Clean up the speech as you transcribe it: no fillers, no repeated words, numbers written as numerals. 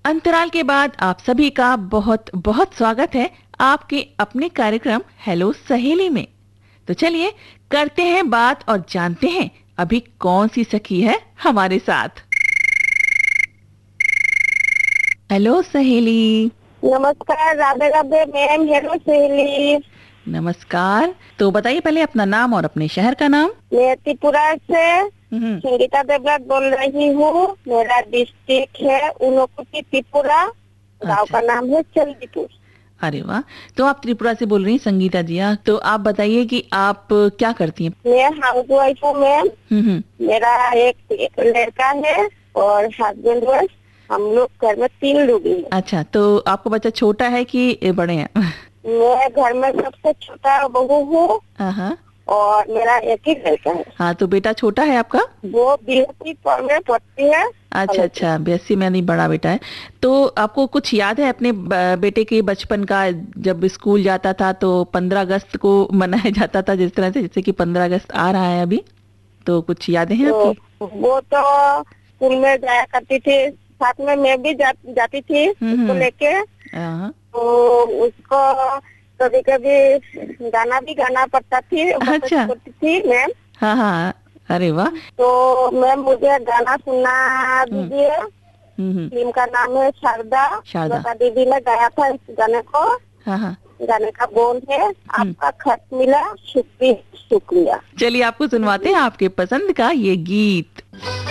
अंतराल के बाद आप सभी का बहुत बहुत स्वागत है आपके अपने कार्यक्रम हेलो सहेली में। तो चलिए करते हैं बात और जानते हैं अभी कौन सी सखी है हमारे साथ। हेलो सहेली। नमस्कार। राधे राधे मैम। हेलो सहेली। नमस्कार। तो बताइए पहले अपना नाम और अपने शहर का नाम। मैं त्रिपुरा से हम्म। संगीता देवराज बोल रही हूँ। मेरा डिस्ट्रिक्ट है ऊनकोटी त्रिपुरा। गांव अच्छा। का नाम है चंदीपुर। अरे वाह। तो आप त्रिपुरा से बोल रही हैं संगीता जी। हाँ, तो आप बताइए कि आप क्या करती हैं। मैं हाउस वाइफ हूँ मैम। हम्म। मेरा एक लड़का है और हस्बैंड वाइफ। हम लोग घर में 3 लोग हैं। अच्छा, तो आपका बच्चा छोटा है कि बड़े हैं? मैं घर में सबसे छोटा बहू हूँ हाँ हाँ। और मेरा एक ही लड़का है। हाँ, तो बेटा छोटा है आपका? वो बीएससी में पढ़ती है। अच्छा अच्छा, बीएससी में नहीं, बड़ा बेटा है। तो आपको कुछ याद है अपने बेटे के बचपन का? जब स्कूल जाता था तो 15 अगस्त को मनाया जाता था जिस तरह से, जैसे कि 15 अगस्त आ रहा है अभी, तो कुछ यादें हैं तो आपकी? वो तो स्कूल में जाया करती थी। साथ में मैं भी जाती थी उसको हम्म। लेके। हाँ। तो उसको कभी कभी गाना भी गाना पड़ता थी, पसंद अच्छा। करती थी मैम। हाँ हाँ। अरे वाह। तो मैम मुझे गाना सुना हम्म। दीजिए। हम्म। फिल्म का नाम है शारदा। शारदा। लता दीदी ने गाया था इस गाने को। हाँ हाँ। गाने का बोल है, हम्म। आपका खत मिला शुक्रिया शुक्रिया। चलिए आपको सुनवाते हैं आपके पसंद का ये गीत।